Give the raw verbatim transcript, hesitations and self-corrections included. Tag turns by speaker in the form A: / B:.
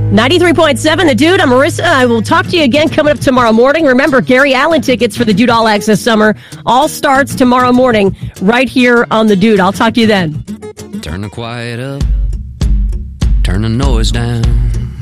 A: ninety-three point seven, The Dude. I'm Marissa. I will talk to you again coming up tomorrow morning. Remember, Gary Allen tickets for the Dude All Access Summer all starts tomorrow morning right here on The Dude. I'll talk to you then.
B: Turn the quiet up. Turn the noise down.